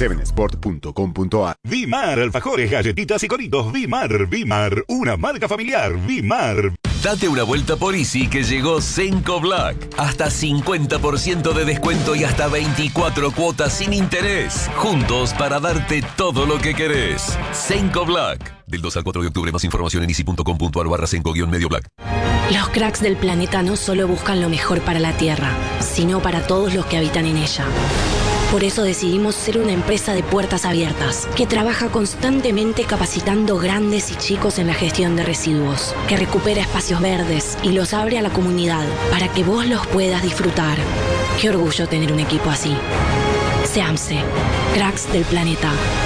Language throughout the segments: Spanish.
7sport.com.ar. Vimar, alfajores, galletitas y coritos. Vimar, una marca familiar. Vimar. Date una vuelta por Easy que llegó Cenco Black. Hasta 50% de descuento y hasta 24 cuotas sin interés. Juntos para darte todo lo que querés. Cenco Black. Del 2 al 4 de octubre. Más información en easy.com.ar/Cenco-Medio Black. Los cracks del planeta no solo buscan lo mejor para la Tierra, sino para todos los que habitan en ella. Por eso decidimos ser una empresa de puertas abiertas, que trabaja constantemente capacitando grandes y chicos en la gestión de residuos, que recupera espacios verdes y los abre a la comunidad para que vos los puedas disfrutar. Qué orgullo tener un equipo así. SEAMSE, cracks del planeta.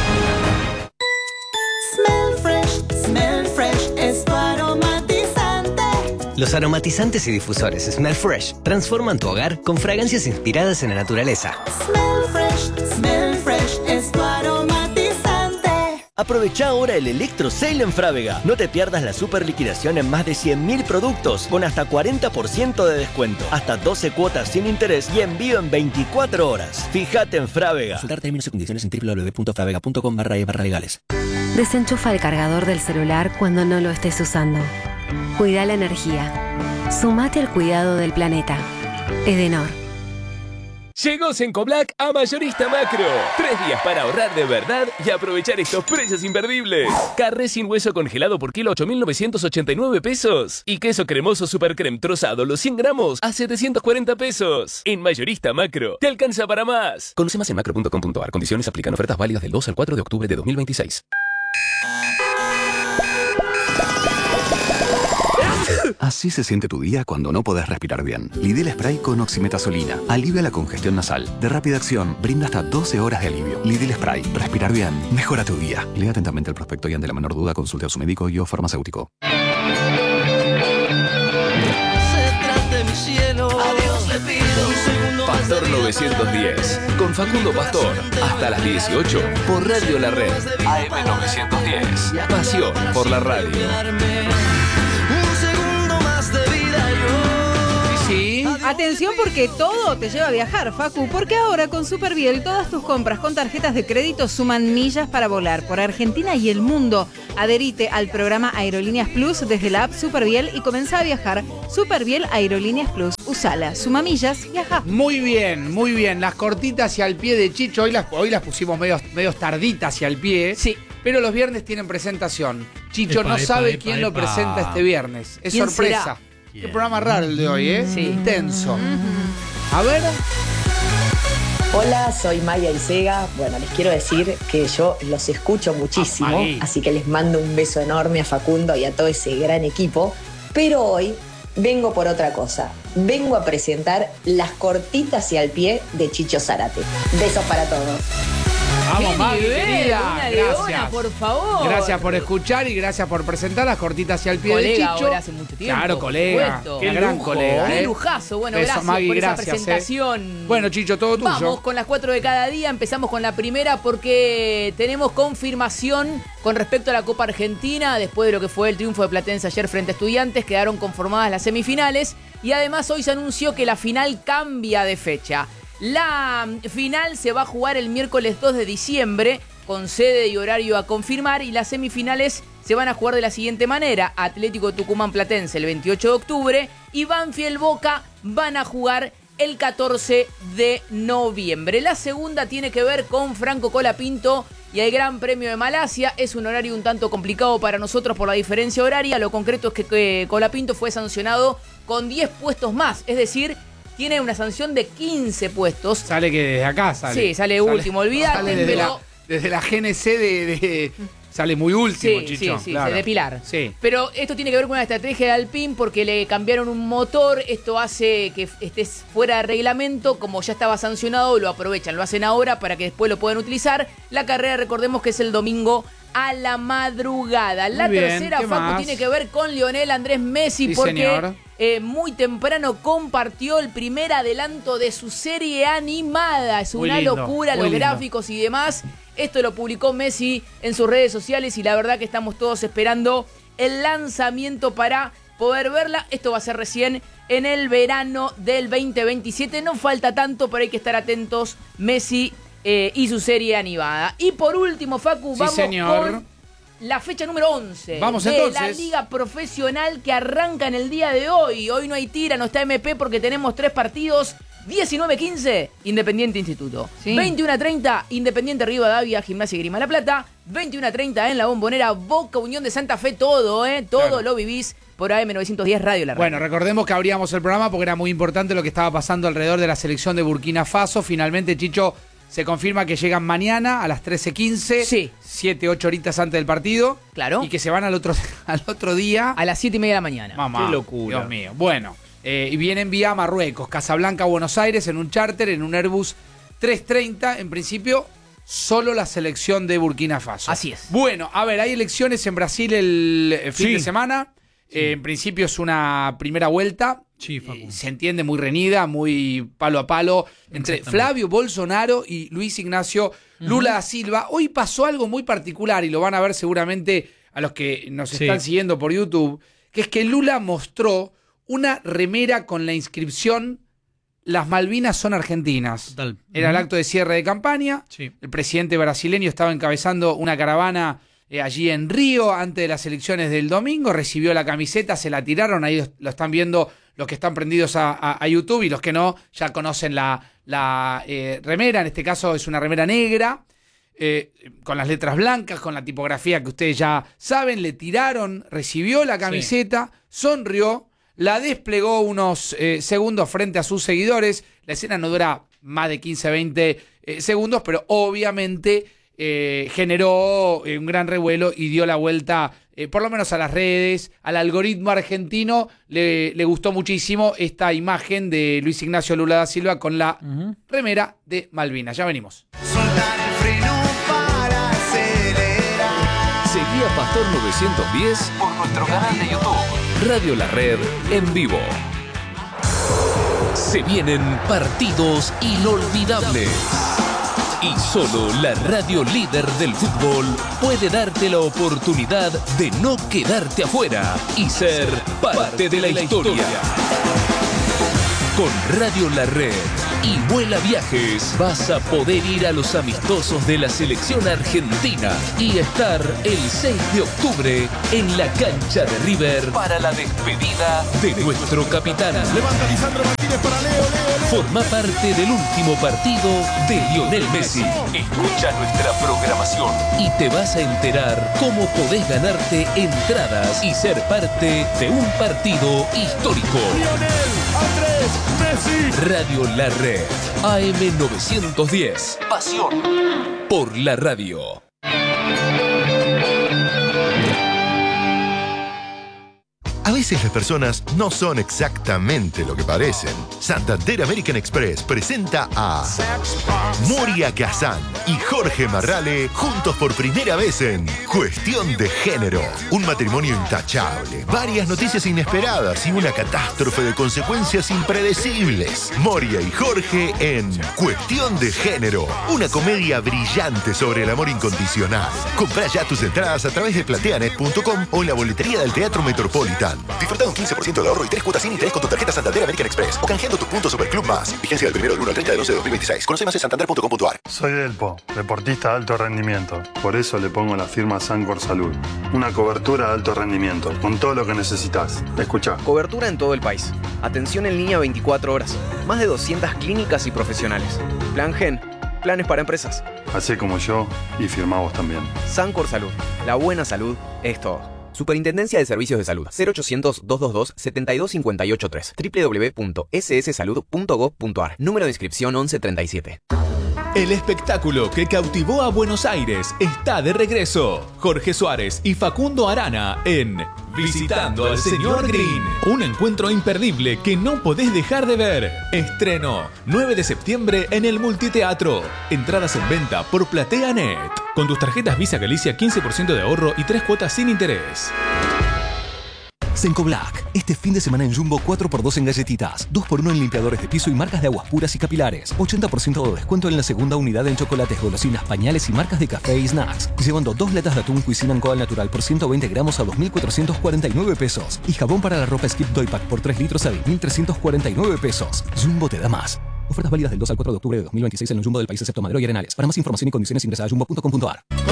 Smell Fresh es tu aromatizante. Los aromatizantes y difusores Smell Fresh transforman tu hogar con fragancias inspiradas en la naturaleza. Smell Fresh es tu aromatizante. Aprovecha ahora el Electro Sale en Frávega. No te pierdas la super liquidación en más de 100.000 productos con hasta 40% de descuento, hasta 12 cuotas sin interés y envío en 24 horas. Fíjate en Frávega. Consultar términos y condiciones en www.fravega.com/legales. Desenchufa el cargador del celular cuando no lo estés usando. Cuida la energía. Sumate al cuidado del planeta. Edenor. Llegó Cenco Black a Mayorista Macro. 3 días para ahorrar de verdad y aprovechar estos precios imperdibles. Carré sin hueso congelado por kilo 8.989 pesos. Y queso cremoso Super Creme trozado los 100 gramos a 740 pesos. En Mayorista Macro, te alcanza para más. Conoce más en macro.com.ar. Condiciones aplican. Ofertas válidas del 2 al 4 de octubre de 2026. Así se siente tu día cuando no podés respirar bien. Lidl Spray con oximetazolina. Alivia la congestión nasal. De rápida acción, brinda hasta 12 horas de alivio. Lidl Spray. Respirar bien. Mejora tu día. Lea atentamente el prospecto y ante la menor duda consulte a su médico y o farmacéutico. Se trate mi cielo. Adiós le pido un segundo más Pastor 910. Con Facundo Pastor. Hasta las 18. Por Radio La Red. AM 910. Pasión por la radio. Sí. Atención porque todo te lleva a viajar, Facu, porque ahora con Superviel todas tus compras con tarjetas de crédito suman millas para volar por Argentina y el mundo. Adherite al programa Aerolíneas Plus desde la app Superviel y comenzá a viajar. Superviel Aerolíneas Plus. Usala, suma millas, viaja. Muy bien, muy bien. Las cortitas hacia el pie de Chicho, hoy las pusimos medio tarditas hacia el pie. Sí. Pero los viernes tienen presentación. Chicho no sabe quién lo presenta este viernes. Es sorpresa. Será? Qué programa raro el de hoy, ¿eh? Sí. Intenso. A ver. Hola, soy Maya Isega. Bueno, les quiero decir que yo los escucho muchísimo, así que les mando un beso enorme a Facundo y a todo ese gran equipo. Pero hoy vengo por otra cosa. Vengo a presentar las cortitas y al pie de Chicho Zárate. Besos para todos. Vamos, Maggie, querida. Una leona, por favor. Gracias por escuchar y gracias por presentar las cortitas hacia el pie Colega de Chicho. Ahora hace mucho tiempo. Claro, colega. Qué gran colega, Qué lujazo. Bueno, Beso, gracias Maggie, por esa gracias, presentación. Bueno, Chicho, todo tuyo. Vamos con las 4 de cada día. Empezamos con la primera porque tenemos confirmación con respecto a la Copa Argentina. Después de lo que fue el triunfo de Platense ayer frente a Estudiantes, quedaron conformadas las semifinales. Y además hoy se anunció que la final cambia de fecha. La final se va a jugar el miércoles 2 de diciembre, con sede y horario a confirmar, y las semifinales se van a jugar de la siguiente manera: Atlético Tucumán Platense el 28 de octubre y Banfield Boca van a jugar el 14 de noviembre. La segunda tiene que ver con Franco Colapinto y el Gran Premio de Malasia. Es un horario un tanto complicado para nosotros por la diferencia horaria. Lo concreto es que Colapinto fue sancionado con 10 puestos más, es decir, tiene una sanción de 15 puestos. Sale que desde acá sale. Sí, sale último, olvídate. Sale desde la GNC sale muy último, sí, Chicho. Sí, claro. de Pilar. Sí. Pero esto tiene que ver con una estrategia de Alpine porque le cambiaron un motor. Esto hace que estés fuera de reglamento. Como ya estaba sancionado, lo aprovechan, lo hacen ahora para que después lo puedan utilizar. La carrera, recordemos que es el domingo a la madrugada. La tercera, Facu, tiene que ver con Lionel Andrés Messi, porque muy temprano compartió el primer adelanto de su serie animada. Es una locura, los gráficos y demás. Esto lo publicó Messi en sus redes sociales y la verdad que estamos todos esperando el lanzamiento para poder verla. Esto va a ser recién en el verano del 2027. No falta tanto, pero hay que estar atentos. Messi y su serie animada. Y por último, Facu, Sí, vamos señor. con la fecha número 11 Vamos, de entonces. la Liga Profesional que arranca en el día de hoy. Hoy no hay tira, no está MP porque tenemos 3 partidos. 19-15, Independiente Instituto. Sí. 21-30, Independiente Rivadavia, Gimnasia y Grima La Plata. 21-30 en la Bombonera, Boca Unión de Santa Fe. Todo, todo Claro. lo vivís por AM910 Radio La Radio. Bueno, recordemos que abríamos el programa porque era muy importante lo que estaba pasando alrededor de la selección de Burkina Faso. Finalmente, Chicho, se confirma que llegan mañana a las 13:15. Sí. 7-8 horitas antes del partido. Claro. Y que se van al otro día. A las 7:30 de la mañana. Mamá, Qué locura. Dios mío. Bueno, y vienen vía Marruecos, Casablanca, Buenos Aires, en un charter, en un Airbus 330. En principio, solo la selección de Burkina Faso. Así es. Bueno, a ver, hay elecciones en Brasil el fin Sí. de semana. En principio es una primera vuelta. Sí, Facu. Se entiende muy reñida, muy palo a palo, entre Flavio Bolsonaro y Luis Ignacio Lula da Silva. Hoy pasó algo muy particular y lo van a ver seguramente a los que nos están siguiendo por YouTube, que es que Lula mostró una remera con la inscripción "Las Malvinas son argentinas". Total. Era el acto de cierre de campaña. Sí. El presidente brasileño estaba encabezando una caravana allí en Río antes de las elecciones del domingo. Recibió la camiseta, se la tiraron. Ahí lo están viendo los que están prendidos a YouTube, y los que no ya conocen la remera. En este caso es una remera negra, con las letras blancas, con la tipografía que ustedes ya saben. Le tiraron, recibió la camiseta, sonrió, la desplegó unos segundos frente a sus seguidores. La escena no dura más de 15-20 segundos, pero obviamente generó un gran revuelo y dio la vuelta, por lo menos a las redes, al algoritmo argentino. Le gustó muchísimo esta imagen de Luis Ignacio Lula da Silva con la remera de Malvinas. Ya venimos. Seguí a Pastor 910 por nuestro canal de YouTube. Radio La Red en vivo. Se vienen partidos inolvidables. Y solo la radio líder del fútbol puede darte la oportunidad de no quedarte afuera y ser parte de la historia. Con Radio La Red y Vuela Viajes vas a poder ir a los amistosos de la selección argentina y estar el 6 de octubre en la cancha de River para la despedida de nuestro capitán. Levanta Lisandro Martínez para Leo. Forma parte del último partido de Lionel Messi. Escucha nuestra programación y te vas a enterar cómo podés ganarte entradas y ser parte de un partido histórico. Lionel Andrés Messi. Radio La Red, AM910. Pasión por la radio. A veces las personas no son exactamente lo que parecen. Santander American Express presenta a Moria Kazan y Jorge Marrale juntos por primera vez en Cuestión de Género. Un matrimonio intachable, varias noticias inesperadas y una catástrofe de consecuencias impredecibles. Moria y Jorge en Cuestión de Género, una comedia brillante sobre el amor incondicional. Comprá ya tus entradas a través de plateanet.com o en la boletería del Teatro Metropolitan. Disfruta un 15% de ahorro y 3 cuotas sin interés con tu tarjeta Santander American Express o canjeando tus puntos Superclub Más. Vigencia del 1 del 1 al 30 de 12 de 2026. Conoce más en santander.com.ar. Soy Delpo, deportista de alto rendimiento. Por eso le pongo la firma Sancor Salud. Una cobertura de alto rendimiento, con todo lo que necesitas. Escucha. Cobertura en todo el país. Atención en línea 24 horas. Más de 200 clínicas y profesionales. Plan Gen. Planes para empresas. Hacé como yo y firmá vos también. Sancor Salud. La buena salud es todo. Superintendencia de Servicios de Salud. 0800-222-72583. www.sssalud.gov.ar. Número de inscripción 1137. El espectáculo que cautivó a Buenos Aires está de regreso. Jorge Suárez y Facundo Arana en Visitando al Señor Green. Un encuentro imperdible que no podés dejar de ver. Estreno 9 de septiembre en el Multiteatro. Entradas en venta por PlateaNet. Con tus tarjetas Visa Galicia 15% de ahorro y 3 cuotas sin interés. Senco Black. Este fin de semana en Jumbo 4x2 en galletitas, 2x1 en limpiadores de piso y marcas de aguas puras y capilares. 80% de descuento en la segunda unidad en chocolates, golosinas, pañales y marcas de café y snacks. Llevando 2 latas de atún Cuisine Coal Natural por 120 gramos a 2.449 pesos. Y jabón para la ropa Skip Toy Pack por 3 litros a 10.349 pesos. Jumbo te da más. Ofertas válidas del 2 al 4 de octubre de 2026 en el Jumbo del país excepto Madero y Arenales. Para más información y condiciones ingresa a jumbo.com.ar.